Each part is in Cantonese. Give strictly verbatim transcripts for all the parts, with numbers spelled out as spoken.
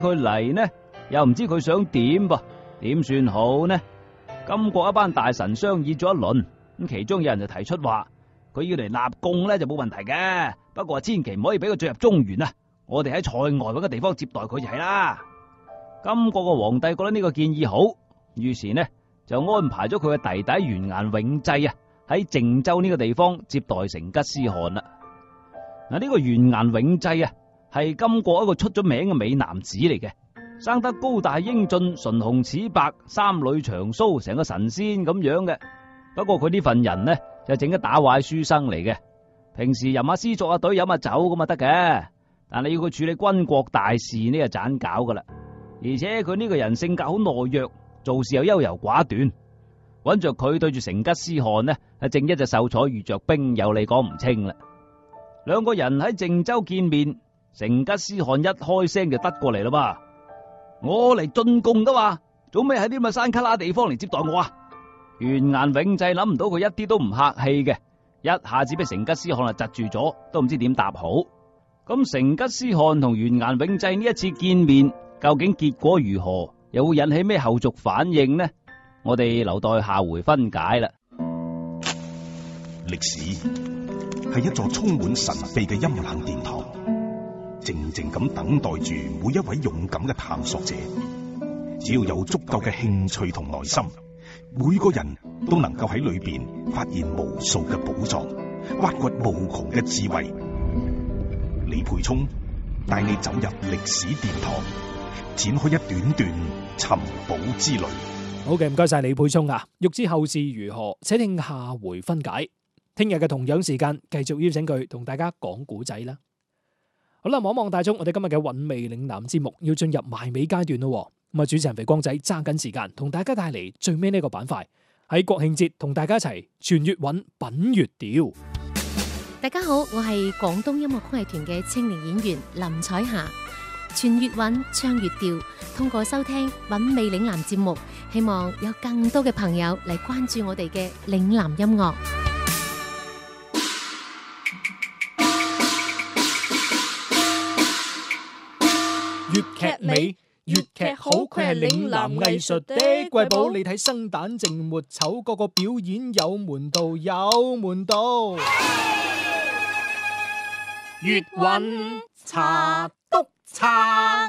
佢嚟呢，又唔知佢想點噃，點算好呢？金國一班大臣商議咗一輪，咁其中有人就提出話，佢要嚟納貢咧就冇問題嘅，不過千祈唔可以俾佢進入中原啊！我哋喺塞外搵個地方接待佢就係啦。金國個皇帝覺得呢個建議好，於是呢就安排咗佢嘅弟弟完顏永濟啊喺靖州呢個地方接待成吉思汗啦。嗱，呢個完顏永濟啊係金國一個出咗名嘅美男子嚟嘅，生得高大英俊，唇紅齒白，三縷長鬚，成個神仙咁樣嘅。不過佢呢份人呢就整得打壞書生嚟嘅，平時吟下詩作下對飲下酒咁啊得嘅，但係要佢處理軍國大事呢就盞搞噶啦。而且佢呢個人性格好懦弱，做事又優柔寡斷，揾着佢對住成吉思汗呢，係正一隻秀才遇着兵，有理講唔清啦。兩個人喺靖州見面，成吉思汗一開聲就得過嚟啦嘛，我嚟進貢噶嘛，做咩喺啲咁嘅山卡拉地方嚟接待我啊？完顏永濟諗唔到佢一啲都唔客氣嘅，一下子俾成吉思汗啊窒住咗，都唔知點答好。咁成吉思汗同完顏永濟呢一次見面，究竟結果如何，又會引起咩後續反應呢？我哋留待下回分解啦。 歷史係一座充滿神秘嘅陰冷殿堂，靜靜咁等待住每一位勇敢嘅探索者。只要有足夠嘅興趣同耐心，每個人都能夠喺裏邊發現無數嘅寶藏，挖掘無窮嘅智慧。李沛聰帶你走入歷史殿堂，展開一段段尋寶之旅。 好嘅，唔該晒李沛聰啊！欲知後事如何，且聽下回分解。聽日嘅同樣時間，繼續邀請佢同大家講古仔啦。好啦，望望大眾，我哋今日嘅韻味嶺南節目要進入埋尾階段咯。咁啊，主持人肥光仔揸緊時間，同大家帶嚟最尾呢個板塊，喺國慶節同大家一齊傳粵韻品粵調。 大家好，我係廣東音樂曲藝團嘅青年演員林彩霞。傳粵韻唱粵調，通過收聽韻味嶺南節目，希望有更多嘅朋友嚟關注我哋嘅嶺南音樂。 粵劇美，粵劇好，佢係嶺南藝術的瑰寶。你睇生旦淨末丑，個個表演有門道，有門道。粵韻茶督撐。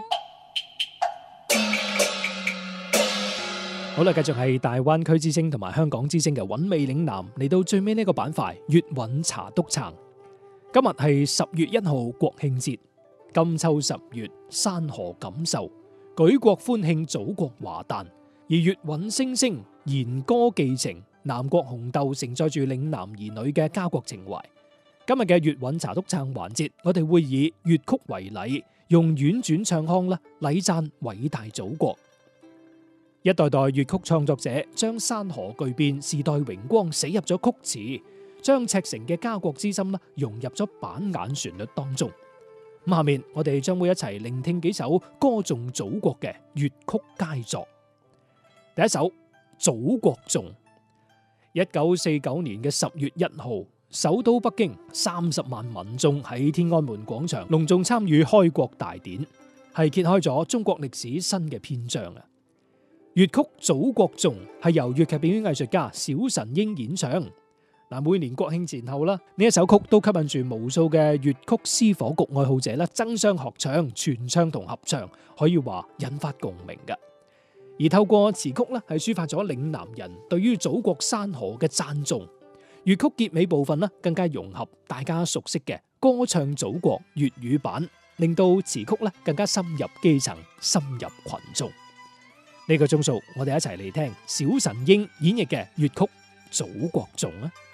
好啦，繼續係大灣區之聲同埋香港之聲嘅韻味嶺南，嚟到最尾呢個板塊粵韻茶督撐。今日係十月一號國慶節，金秋十月山河感受，舉國歡慶祖國華誕。而粵韻聲聲，弦歌寄情，南國紅豆承載住嶺南兒女嘅家國情懷。今日嘅粵韻茶督撐環節，我哋會以粵曲為禮，用婉轉唱腔啦，禮讚偉大祖國。一代代粵曲創作者將山河巨變、時代榮光寫入咗曲詞，將赤誠嘅家國之心啦融入咗板眼旋律當中。咁下面我哋將會一齊聆聽幾首歌頌祖國嘅粵曲佳作。第一首《祖國頌》，一九四九年嘅十月一號，首都北京三十萬民眾喺天安門廣場隆重參與開國大典，係揭開咗中國歷史新嘅篇章啊！粵曲《祖國頌》係由粵劇表演藝術家小神鷹演唱。嗱，每年國慶前後啦，呢一首曲都吸引住無數嘅粵曲私伙局愛好者啦，爭相學唱、傳唱同合唱，可以話引發共鳴嘅。而透過詞曲咧，係抒發咗嶺南人對於祖國山河嘅讚頌。粵曲結尾部分咧，更加融合大家熟悉嘅歌唱祖國粵語版，令到詞曲咧更加深入基層、深入群眾。呢個鐘數，我哋一齊嚟聽小神鷹演繹嘅粵曲《祖國頌》啊！